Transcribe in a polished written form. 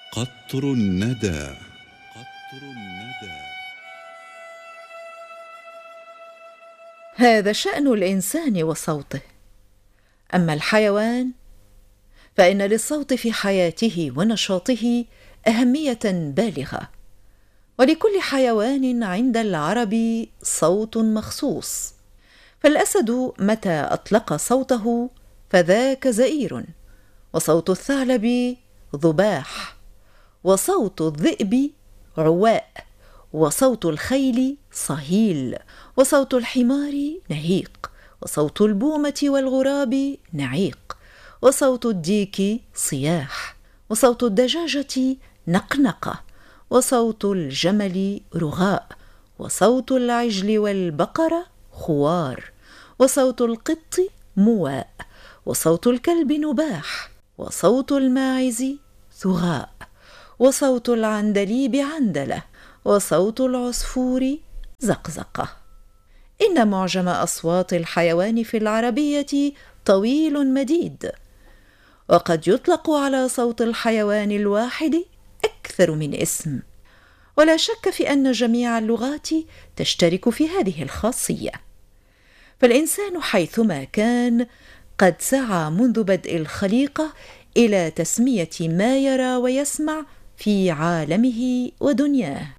قطر الندى. قطر الندى. هذا شأن الإنسان وصوته. أما الحيوان فإن للصوت في حياته ونشاطه أهمية بالغة، ولكل حيوان عند العرب صوت مخصوص. فالأسد متى أطلق صوته فذاك زئير، وصوت الثعلب ضباح، وصوت الذئب عواء، وصوت الخيل صهيل، وصوت الحمار نهيق، وصوت البومة والغراب نعيق، وصوت الديك صياح، وصوت الدجاجة نقنقة، وصوت الجمل رغاء، وصوت العجل والبقرة خوار، وصوت القط مواء، وصوت الكلب نباح، وصوت الماعز ثغاء، وصوت العندليب عندلة، وصوت العصفور زقزقة. إن معجم أصوات الحيوان في العربية طويل مديد، وقد يطلق على صوت الحيوان الواحد أكثر من اسم، ولا شك في أن جميع اللغات تشترك في هذه الخاصية. فالإنسان حيثما كان قد سعى منذ بدء الخليقة إلى تسمية ما يرى ويسمع في عالمه ودنياه.